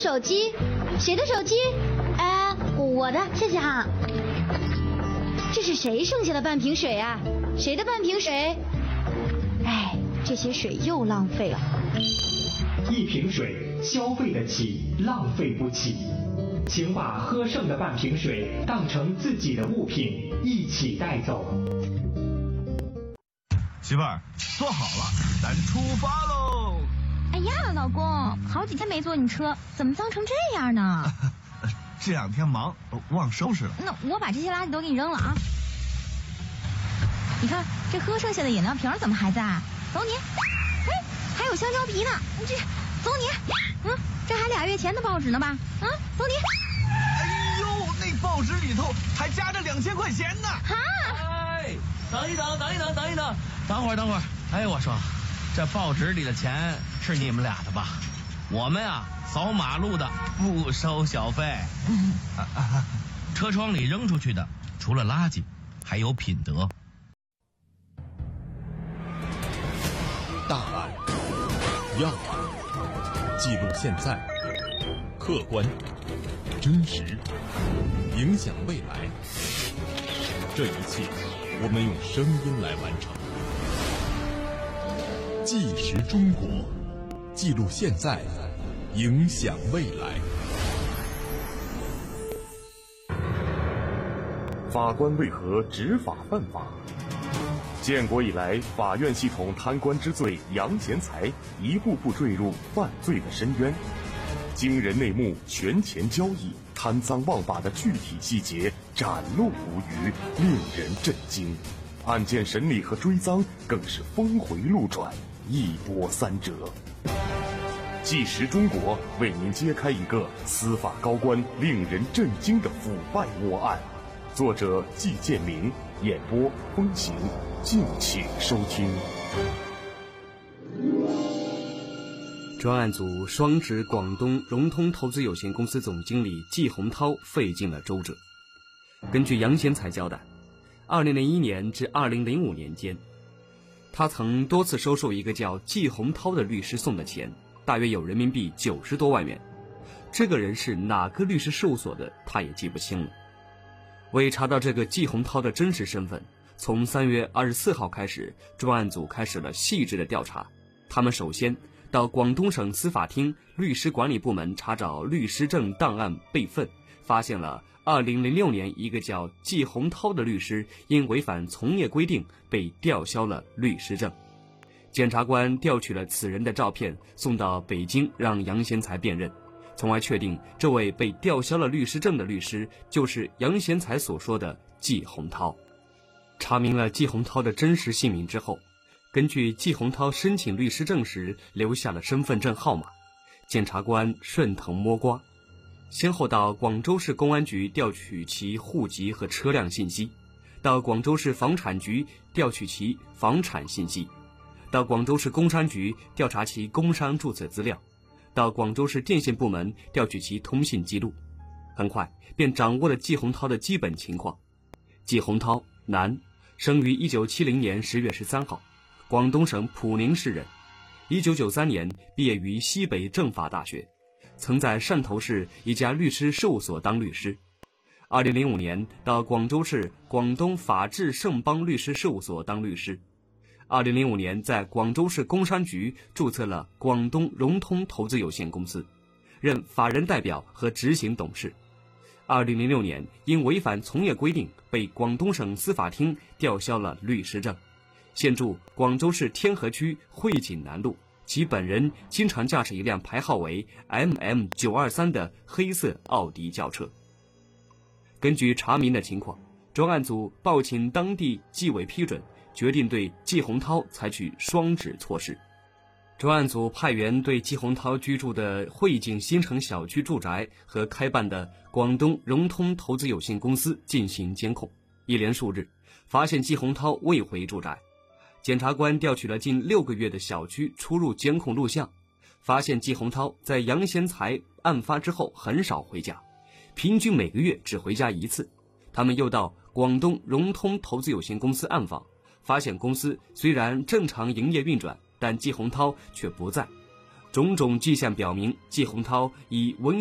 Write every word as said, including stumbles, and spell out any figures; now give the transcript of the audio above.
手机，谁的手机？哎，我的，谢谢哈。这是谁剩下的半瓶水啊？谁的半瓶水？哎，这些水又浪费了。 一瓶水消费得起，浪费不起。请把喝剩的半瓶水当成自己的物品，一起带走。 媳妇儿，坐好了，咱出发喽！ 哎呀，老公，好几天没坐你车，怎么脏成这样呢？ 这两天忙，忘收拾了。 那我把这些垃圾都给你扔了啊！你看这喝剩下的饮料瓶怎么还在？走你！哎，还有香蕉皮呢，这走你！嗯，这还俩月前的报纸呢吧？啊，走你！ 哎呦，那报纸里头还夹着两千块钱呢！ 哈！ 哎，等一等，等一等，等一等，等会儿，等会儿。哎，我说，这报纸里的钱是你们俩的吧？我们啊，扫马路的不收小费。啊啊、车窗里扔出去的，除了垃圾，还有品德。 大案、要案，记录现在，客观、真实，影响未来。这一切，我们用声音来完成。纪实中国，记录现在，影响未来。 法官为何执法犯法？建国以来，法院系统贪官之罪杨贤才一步步坠入犯罪的深渊，惊人内幕、权钱交易、贪赃枉法的具体细节展露无余，令人震惊。案件审理和追赃更是峰回路转，一波三折。纪实中国为您揭开一个司法高官令人震惊的腐败窝案。作者季建明，演播风行，敬请收听。 专案组双指广东融通投资有限公司总经理季洪涛费尽了周折。根据杨贤才交代，二零零一年至二零零五年间，他曾多次收受一个叫季洪涛的律师送的钱，大约有人民币九十多万元。这个人是哪个律师事务所的，他也记不清了。为查到这个季洪涛的真实身份，从三月二十四号开始，专案组开始了细致的调查。他们首先到广东省司法厅律师管理部门查找律师证档案备份，发现了二零零六年一个叫季洪涛的律师因违反从业规定被吊销了律师证。检察官调取了此人的照片送到北京让杨贤才辨认，从而确定这位被吊销了律师证的律师就是杨贤才所说的季洪涛。查明了季洪涛的真实姓名之后，根据季洪涛申请律师证时留下了身份证号码，检察官顺藤摸瓜，先后到广州市公安局调取其户籍和车辆信息，到广州市房产局调取其房产信息，到广州市工商局调查其工商注册资料，到广州市电信部门调取其通信记录。很快便掌握了季洪涛的基本情况。季洪涛，男，生于一九七零年十月十三号，广东省普宁市人。一九九三年毕业于西北政法大学，曾在汕头市一家律师事务所当律师。二零零五年到广州市广东法治盛邦律师事务所当律师。二零零五年在广州市工商局注册了广东融通投资有限公司，任法人代表和执行董事。二零零六年因违反从业规定被广东省司法厅吊销了律师证，现住广州市天河区汇锦南路。其本人经常驾驶一辆牌号为 M M 九二三 的黑色奥迪轿车。根据查明的情况，专案组报请当地纪委批准，决定对季洪涛采取双指措施。专案组派员对季洪涛居住的汇锦新城小区住宅和开办的广东融通投资有限公司进行监控，一连数日，发现季洪涛未回住宅。检察官调取了近六个月的小区出入监控录像，发现季洪涛在杨贤才案发之后很少回家，平均每个月只回家一次。他们又到广东融通投资有限公司暗访，发现公司虽然正常营业运转，但季洪涛却不在。 种种迹象表明，季洪涛以文